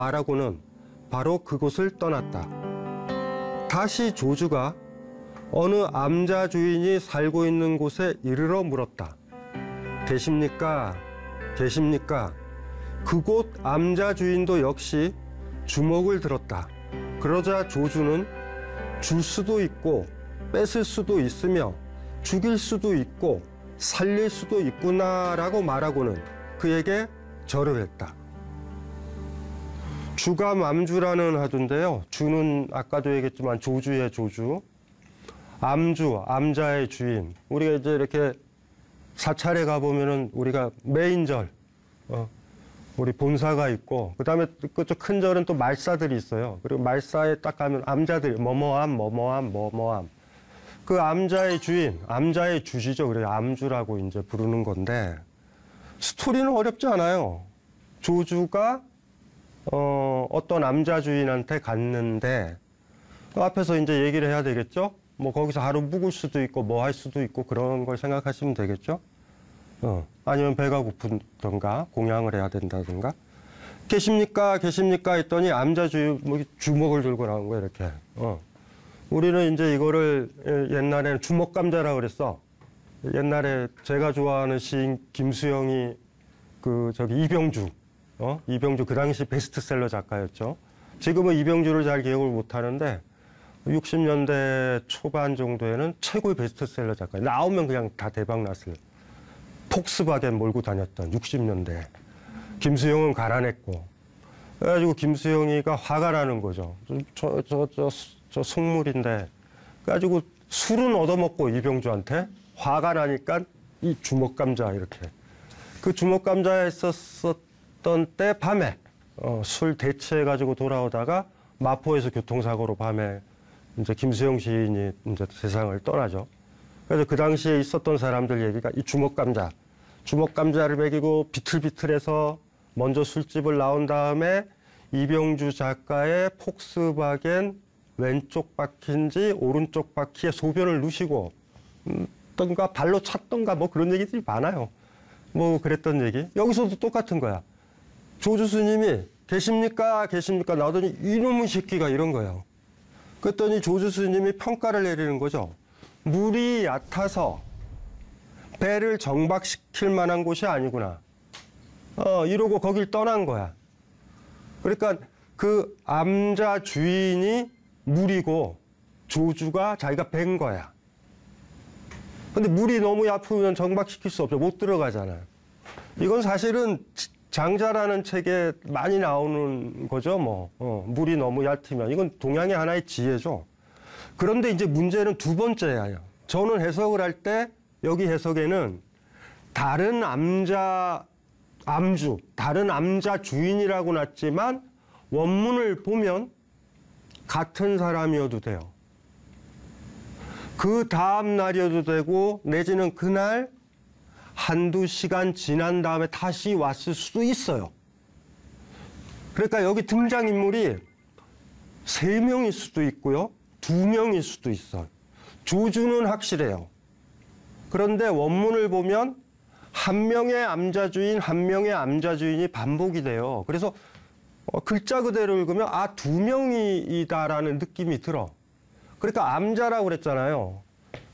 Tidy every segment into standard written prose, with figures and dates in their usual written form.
말하고는 바로 그곳을 떠났다. 다시 조주가 어느 암자 주인이 살고 있는 곳에 이르러 물었다. 계십니까? 계십니까? 그곳 암자 주인도 역시 주먹을 들었다. 그러자 조주는 줄 수도 있고 뺏을 수도 있으며 죽일 수도 있고 살릴 수도 있구나라고 말하고는 그에게 절을 했다. 주가 암주라는 하두인데요. 주는 아까도 얘기했지만 조주의 조주, 암주, 암자의 주인. 우리가 이제 이렇게 사찰에 가보면은 우리가 메인절, 우리 본사가 있고, 그 다음에 그쪽 큰 절은 또 말사들이 있어요. 그리고 말사에 딱 가면 암자들이 뭐뭐암, 뭐뭐암, 뭐뭐암. 그 암자의 주인, 암자의 주시죠. 그래서 암주라고 이제 부르는 건데, 스토리는 어렵지 않아요. 조주가 어떤 암자 주인한테 갔는데, 그 앞에서 이제 얘기를 해야 되겠죠? 뭐 거기서 하루 묵을 수도 있고 뭐 할 수도 있고 그런 걸 생각하시면 되겠죠? 아니면 배가 고프던가 공양을 해야 된다든가. 계십니까? 계십니까? 했더니 암자 주인이 주먹을 들고 나온 거예요, 이렇게. 우리는 이제 이거를 옛날에는 주먹감자라고 그랬어. 옛날에 제가 좋아하는 시인 김수영이 이병주, 이병주 그 당시 베스트셀러 작가였죠. 지금은 이병주를 잘 기억을 못 하는데 60년대 초반 정도에는 최고의 베스트셀러 작가. 나오면 그냥 다 대박 났어요. 폭스바겐 몰고 다녔던 60년대. 김수영은 가난했고. 그래가지고 김수영이가 화가 나는 거죠. 저 속물인데. 그래가지고 술은 얻어먹고 이병주한테 화가 나니까 이 주먹감자 이렇게. 그 주먹감자에 있었던 때 밤에 술 대체해가지고 돌아오다가 마포에서 교통사고로 밤에 이제 김수영 시인이 이제 세상을 떠나죠. 그래서 그 당시에 있었던 사람들 얘기가 이 주먹감자를 먹이고 비틀비틀해서 먼저 술집을 나온 다음에 이병주 작가의 폭스바겐 왼쪽 바퀴인지 오른쪽 바퀴에 소변을 누시고 던가 발로 찼던가 뭐 그런 얘기들이 많아요. 뭐 그랬던 얘기. 여기서도 똑같은 거야. 조주 스님이 계십니까? 계십니까? 나오더니 이놈의 새끼가 이런 거예요. 그랬더니 조주 스님이 평가를 내리는 거죠. 물이 얕아서 배를 정박시킬 만한 곳이 아니구나. 이러고 거길 떠난 거야. 그러니까 그 암자 주인이 물이고 조주가 자기가 밴 거야. 근데 물이 너무 얕으면 정박시킬 수 없죠. 못 들어가잖아요. 이건 사실은 장자라는 책에 많이 나오는 거죠. 물이 너무 얕으면. 이건 동양의 하나의 지혜죠. 그런데 이제 문제는 두 번째예요. 저는 해석을 할 때 여기 해석에는 다른 암자 주인이라고 놨지만 원문을 보면 같은 사람이어도 돼요. 그 다음 날이어도 되고 내지는 그날 한두 시간 지난 다음에 다시 왔을 수도 있어요. 그러니까 여기 등장인물이 3명일 수도 있고요. 2명일 수도 있어요. 조주는 확실해요. 그런데 원문을 보면 한 명의 암자주인, 한 명의 암자주인이 반복이 돼요. 그래서 글자 그대로 읽으면 2명이다라는 느낌이 들어. 그러니까 암자라고 그랬잖아요.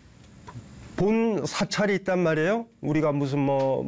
본 사찰이 있단 말이에요. 우리가 무슨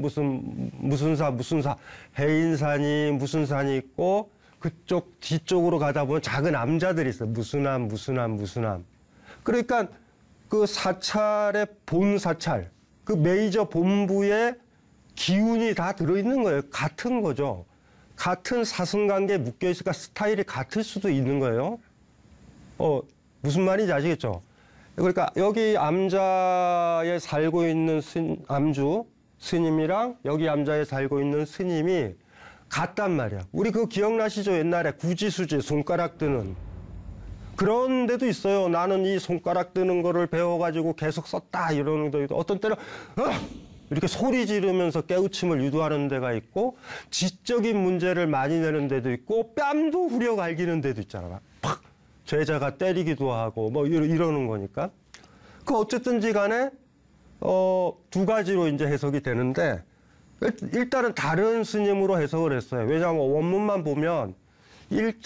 사, 해인산이 무슨 산이 있고 그쪽 뒤쪽으로 가다 보면 작은 암자들이 있어요. 무슨 암. 그러니까 그 사찰의 본 사찰, 그 메이저 본부의 기운이 다 들어있는 거예요. 같은 거죠. 같은 사승관계에 묶여있으니까 스타일이 같을 수도 있는 거예요. 무슨 말인지 아시겠죠? 그러니까 여기 암자에 살고 있는 암주 스님이랑 여기 암자에 살고 있는 스님이 같단 말이야. 우리 그거 기억나시죠? 옛날에 구지수지 손가락 드는 그런 데도 있어요. 나는 이 손가락 드는 거를 배워가지고 계속 썼다 이러는 데도 있고 어떤 때는 이렇게 소리 지르면서 깨우침을 유도하는 데가 있고 지적인 문제를 많이 내는 데도 있고 뺨도 후려 갈기는 데도 있잖아. 팍! 제자가 때리기도 하고 뭐 이러는 거니까. 그 어쨌든지 간에 두 가지로 이제 해석이 되는데 일단은 다른 스님으로 해석을 했어요. 왜냐하면 원문만 보면